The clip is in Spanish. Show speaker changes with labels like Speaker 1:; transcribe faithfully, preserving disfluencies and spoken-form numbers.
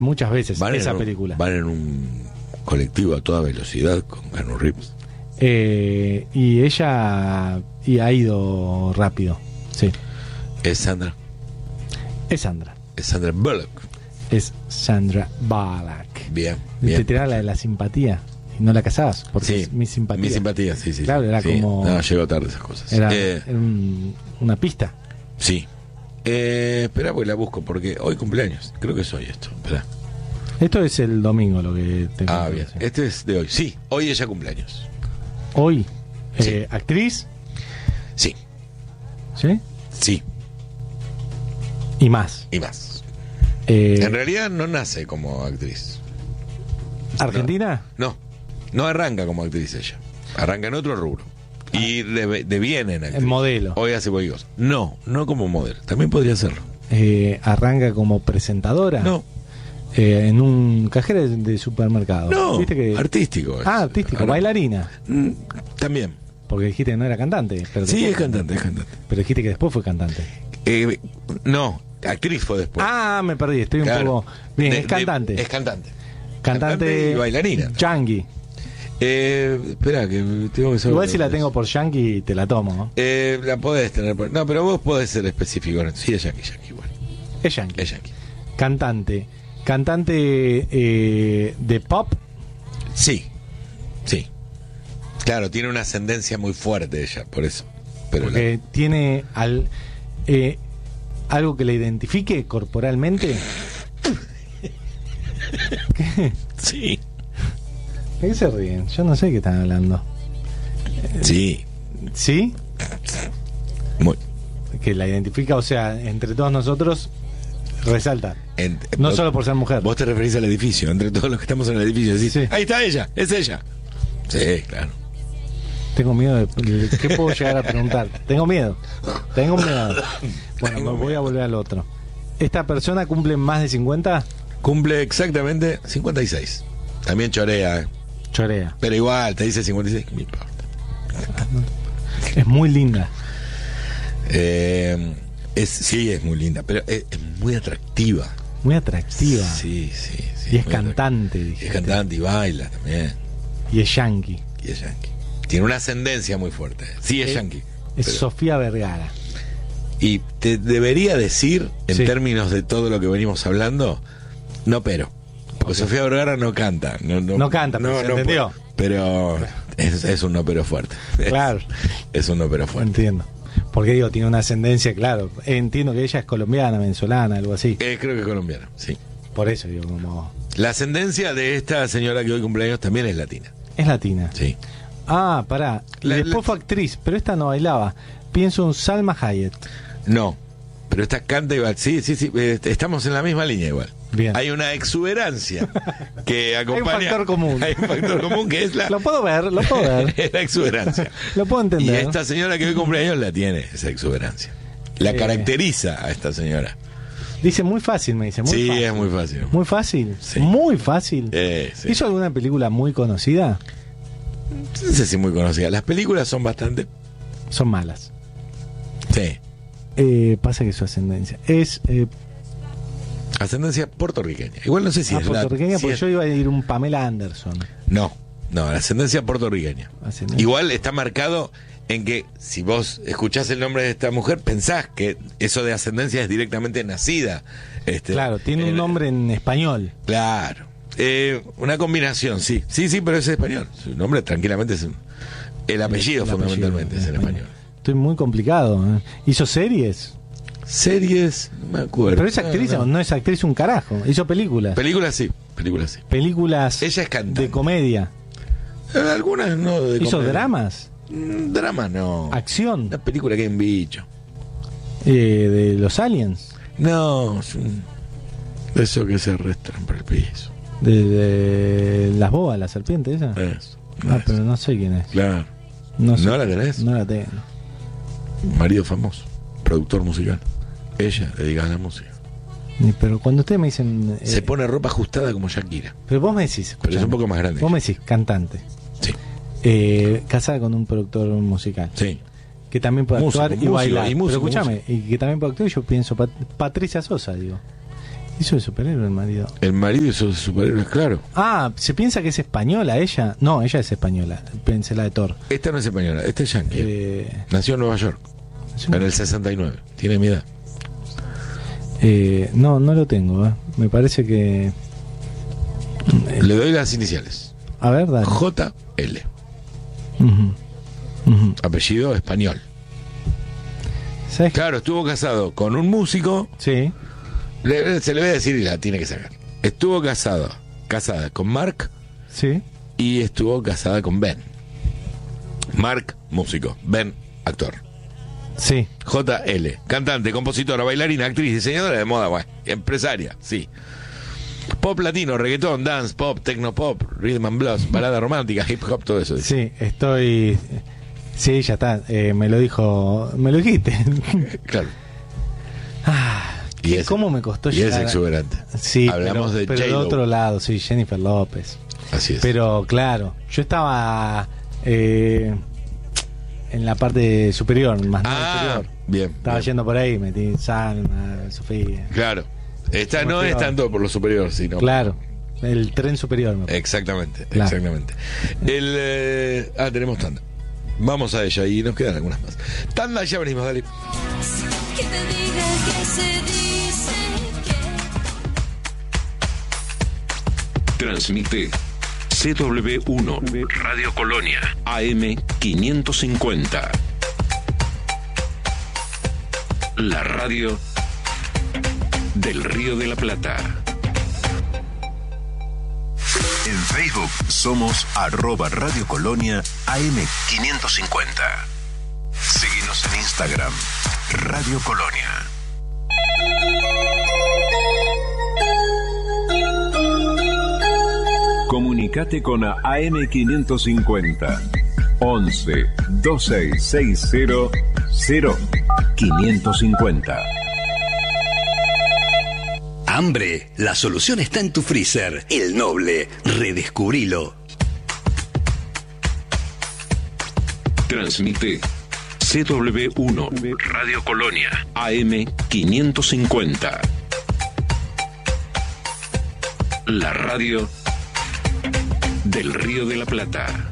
Speaker 1: muchas veces
Speaker 2: van
Speaker 1: esa
Speaker 2: en un,
Speaker 1: película.
Speaker 2: Van en un colectivo a toda velocidad con Keanu Reeves.
Speaker 1: Eh, y ella y ha ido rápido. Sí.
Speaker 2: Es Sandra.
Speaker 1: Es Sandra.
Speaker 2: Es Sandra Bullock.
Speaker 1: Es Sandra Bullock.
Speaker 2: Bien,
Speaker 1: Te
Speaker 2: bien.
Speaker 1: tiraba la de la simpatía y no la casabas. Porque
Speaker 2: Sí,
Speaker 1: es mi simpatía.
Speaker 2: Mi simpatía, sí, sí.
Speaker 1: Claro, era
Speaker 2: sí.
Speaker 1: como.
Speaker 2: No, llegó tarde esas cosas.
Speaker 1: Era,
Speaker 2: Eh,
Speaker 1: era un- una pista.
Speaker 2: sí. Eh, espera, pues la busco porque hoy cumpleaños. Creo que es hoy esto. Espera.
Speaker 1: Esto es el domingo lo que te
Speaker 2: Ah,
Speaker 1: cuento,
Speaker 2: bien.
Speaker 1: sí.
Speaker 2: Este es de hoy. Sí, hoy ella cumpleaños.
Speaker 1: Hoy,
Speaker 2: Sí.
Speaker 1: eh, actriz,
Speaker 2: Sí,
Speaker 1: ¿sí?
Speaker 2: sí.
Speaker 1: Y más.
Speaker 2: Y más.
Speaker 1: Eh,
Speaker 2: En realidad no nace como actriz.
Speaker 1: ¿Argentina?
Speaker 2: No, no arranca como actriz ella. Arranca en otro rubro. Y de, deviene en actriz.
Speaker 1: En modelo.
Speaker 2: Hoy hace boigos. No, no como modelo. También podría serlo.
Speaker 1: Eh, ¿Arranca como presentadora?
Speaker 2: No,
Speaker 1: Eh, en un cajero de, de supermercado.
Speaker 2: no.
Speaker 1: ¿Viste que...
Speaker 2: Artístico. es.
Speaker 1: Ah, artístico,
Speaker 2: Ahora-
Speaker 1: bailarina.
Speaker 2: Mm, También.
Speaker 1: Porque dijiste que no era cantante. Pero
Speaker 2: Sí,
Speaker 1: después-
Speaker 2: es cantante, es cantante.
Speaker 1: Pero dijiste que después fue cantante.
Speaker 2: Eh, no, actriz fue después.
Speaker 1: Ah, me perdí, estoy un
Speaker 2: Claro.
Speaker 1: poco... Bien,
Speaker 2: De-
Speaker 1: es cantante.
Speaker 2: de- es cantante.
Speaker 1: Cantante,
Speaker 2: cantante y bailarina.
Speaker 1: Yankee.
Speaker 2: Eh, espera, que tengo que saber.
Speaker 1: Igual si la tengo por Yankee, te la tomo, ¿no?
Speaker 2: Eh, la podés tener. por- No, pero vos podés ser específico. Sí, es Yankee, Yankee igual.
Speaker 1: Es Yankee.
Speaker 2: Es Yankee.
Speaker 1: Cantante. Cantante eh, de pop.
Speaker 2: Sí, sí. Claro, tiene una ascendencia muy fuerte ella, por eso. Pero la-
Speaker 1: Porque tiene al, eh, algo que le identifique corporalmente. ¿Qué?
Speaker 2: sí,
Speaker 1: ¿De qué se ríen? Yo no sé qué están hablando.
Speaker 2: sí.
Speaker 1: ¿Sí?
Speaker 2: Muy.
Speaker 1: Que la identifica, o sea, entre todos nosotros, resalta.
Speaker 2: En-
Speaker 1: No
Speaker 2: vos-
Speaker 1: solo por ser mujer.
Speaker 2: Vos te referís al edificio, entre todos los que estamos en el edificio. Decís,
Speaker 1: Sí.
Speaker 2: ahí está ella, es ella. Sí, claro.
Speaker 1: Tengo miedo de... ¿Qué puedo llegar a preguntar? Tengo miedo. Tengo miedo. Bueno, me voy a volver al otro. ¿Esta persona cumple más de cincuenta?
Speaker 2: Cumple exactamente cincuenta y seis. También chorea,
Speaker 1: Chorea.
Speaker 2: pero igual, te dice cincuenta y seis, ¿qué me importa?
Speaker 1: Es muy linda.
Speaker 2: Eh, es, sí, es muy linda, pero es, es muy atractiva.
Speaker 1: Muy atractiva.
Speaker 2: Sí, sí, sí.
Speaker 1: Y es
Speaker 2: muy
Speaker 1: cantante,
Speaker 2: atractiva.
Speaker 1: dijiste.
Speaker 2: Es cantante y baila también.
Speaker 1: Y es yankee.
Speaker 2: Y es yankee. Tiene una ascendencia muy fuerte. Sí, es
Speaker 1: Eh,
Speaker 2: yankee.
Speaker 1: Es
Speaker 2: pero-
Speaker 1: Sofía Vergara.
Speaker 2: Y te debería decir, en
Speaker 1: Sí.
Speaker 2: términos de todo lo que venimos hablando, no pero. Porque Sofía Vergara no canta. No, no,
Speaker 1: No canta, pero se entendió.
Speaker 2: puede. Pero es, es un no pero fuerte.
Speaker 1: Claro.
Speaker 2: Es, es un no pero fuerte.
Speaker 1: Entiendo. Porque digo, tiene una ascendencia, claro. Entiendo que ella es colombiana, venezolana, algo así.
Speaker 2: Eh, creo que es colombiana, sí.
Speaker 1: Por eso digo, como...
Speaker 2: La ascendencia de esta señora que hoy cumpleaños también es latina.
Speaker 1: Es latina.
Speaker 2: Sí.
Speaker 1: Ah, pará. Y
Speaker 2: La-
Speaker 1: después
Speaker 2: la-
Speaker 1: fue actriz, pero esta no bailaba. Pienso en Salma Hayek.
Speaker 2: No. Pero esta canta igual. Sí, sí, sí. eh, estamos en la misma línea igual.
Speaker 1: Bien.
Speaker 2: Hay una exuberancia que acompaña.
Speaker 1: factor común.
Speaker 2: Hay un factor común que es la,
Speaker 1: Lo puedo ver, lo puedo ver.
Speaker 2: es la exuberancia.
Speaker 1: Lo puedo
Speaker 2: Y
Speaker 1: entender.
Speaker 2: esta señora que hoy cumpleaños la tiene, esa exuberancia. La
Speaker 1: Eh.
Speaker 2: caracteriza a esta señora.
Speaker 1: Dice muy fácil, me dice. Muy
Speaker 2: Sí,
Speaker 1: fácil.
Speaker 2: es muy fácil.
Speaker 1: Muy fácil.
Speaker 2: Sí.
Speaker 1: Muy fácil.
Speaker 2: Eh, sí.
Speaker 1: ¿Hizo alguna película muy conocida?
Speaker 2: No sé si muy conocida. Las películas son bastante.
Speaker 1: Son malas.
Speaker 2: Sí.
Speaker 1: Eh, pasa que su ascendencia es eh,
Speaker 2: Ascendencia puertorriqueña. Igual no sé si
Speaker 1: ah,
Speaker 2: es la-
Speaker 1: puertorriqueña,
Speaker 2: si
Speaker 1: porque
Speaker 2: es-
Speaker 1: yo iba a ir un Pamela Anderson.
Speaker 2: No, no, la ascendencia puertorriqueña.
Speaker 1: Ascendencia.
Speaker 2: Igual está marcado en que si vos escuchás el nombre de esta mujer, pensás que eso de ascendencia es directamente nacida. Este,
Speaker 1: Claro, tiene un
Speaker 2: en-
Speaker 1: nombre en español.
Speaker 2: Claro. Eh, una combinación, sí. Sí, sí, pero es español. Su nombre tranquilamente es un- el apellido
Speaker 1: El
Speaker 2: fundamentalmente
Speaker 1: apellido,
Speaker 2: es en español.
Speaker 1: Estoy muy complicado. ¿eh? ¿Hizo series?
Speaker 2: Series, no me acuerdo.
Speaker 1: Pero es actriz,
Speaker 2: No,
Speaker 1: o
Speaker 2: no.
Speaker 1: no es actriz un carajo. Hizo películas.
Speaker 2: Películas sí, películas sí.
Speaker 1: películas
Speaker 2: Ella es cantante.
Speaker 1: de comedia.
Speaker 2: Eh, Algunas no. De
Speaker 1: Hizo
Speaker 2: comedia.
Speaker 1: dramas,
Speaker 2: Mm, Drama no.
Speaker 1: acción,
Speaker 2: Una película que hay un bicho.
Speaker 1: eh, de los aliens,
Speaker 2: No, es un- eso que se arrastran por el piso.
Speaker 1: de, de las bobas, la serpiente esa.
Speaker 2: Eso.
Speaker 1: Ah,
Speaker 2: eso.
Speaker 1: pero no sé quién es.
Speaker 2: Claro.
Speaker 1: No, sé.
Speaker 2: ¿No la tenés?
Speaker 1: No la tengo.
Speaker 2: Marido famoso, productor musical. Ella dedicada a la música.
Speaker 1: Ni- Pero cuando ustedes me dicen... eh,
Speaker 2: Se pone ropa ajustada como Shakira.
Speaker 1: Pero vos me decís...
Speaker 2: Pero es
Speaker 1: escuchame,
Speaker 2: un poco más grande.
Speaker 1: Vos me decís, cantante.
Speaker 2: Sí,
Speaker 1: Eh, casada con un productor musical.
Speaker 2: sí.
Speaker 1: Que también puede
Speaker 2: Músico,
Speaker 1: actuar y
Speaker 2: músico,
Speaker 1: bailar.
Speaker 2: y músico,
Speaker 1: Pero escúchame, y que también puede actuar, y yo pienso Pat- Patricia Sosa, digo. Hizo de superhéroe el marido.
Speaker 2: El marido hizo de superhéroe, claro.
Speaker 1: Ah, ¿se piensa que es española ella? No, ella es española. Pensé la de Thor.
Speaker 2: Esta no es española, esta es yankee.
Speaker 1: Eh,
Speaker 2: Nació en Nueva York,
Speaker 1: una...
Speaker 2: en el sesenta y nueve. Tiene mi edad.
Speaker 1: Eh, no, no lo tengo. ¿eh? Me parece que...
Speaker 2: Le doy las iniciales.
Speaker 1: A ver, dale.
Speaker 2: J L.
Speaker 1: Uh-huh. Uh-huh.
Speaker 2: Apellido español.
Speaker 1: ¿Sabes?
Speaker 2: Claro, estuvo casado con un músico.
Speaker 1: Sí.
Speaker 2: Le, se le voy a decir y la tiene que sacar. Estuvo casado, casada con Mark.
Speaker 1: Sí.
Speaker 2: Y estuvo casada con Ben. Mark, músico. Ben, actor.
Speaker 1: Sí.
Speaker 2: J L, cantante, compositora, bailarina, actriz, diseñadora de moda, bueno, empresaria, sí. Pop latino, reggaetón, dance, pop, tecnopop, rhythm and blues, balada romántica, hip hop, todo eso.
Speaker 1: Sí, estoy... Sí, ya está. Eh, me lo dijo... Me lo dijiste.
Speaker 2: Claro.
Speaker 1: Ah,
Speaker 2: Y es,
Speaker 1: ¿cómo me costó
Speaker 2: y
Speaker 1: llegar?
Speaker 2: es exuberante.
Speaker 1: Sí,
Speaker 2: Hablamos
Speaker 1: pero,
Speaker 2: de
Speaker 1: pero de
Speaker 2: J-Lo.
Speaker 1: otro lado, sí, Jennifer López.
Speaker 2: Así es.
Speaker 1: Pero claro, yo estaba eh, en la parte superior, más no
Speaker 2: ah,
Speaker 1: inferior.
Speaker 2: bien.
Speaker 1: Estaba
Speaker 2: bien.
Speaker 1: yendo por ahí, metí Salma, Sofía.
Speaker 2: Claro. Esta
Speaker 1: Como
Speaker 2: no
Speaker 1: te
Speaker 2: es
Speaker 1: va.
Speaker 2: tanto por lo superior, sino...
Speaker 1: Claro, el tren superior. Me parece.
Speaker 2: Exactamente,
Speaker 1: Claro.
Speaker 2: exactamente. El, eh, ah, tenemos tanda. Vamos a ella y nos quedan algunas más. Tanda, ya venimos, dale.
Speaker 3: Que te diga que se dice que...
Speaker 4: Transmite C W uno Radio Colonia A M quinientos cincuenta. La radio del Río de la Plata.
Speaker 5: En Facebook somos arroba Radio Colonia A M quinientos cincuenta. Síguenos en Instagram, Radio Colonia.
Speaker 6: Comunicate con A M quinientos cincuenta. once veintiséis sesenta cero quinientos cincuenta.
Speaker 7: Hambre, la solución está en tu freezer. El Noble, redescubrilo.
Speaker 4: Transmite C W uno Radio Colonia A M quinientos cincuenta. La radio del Río de la Plata.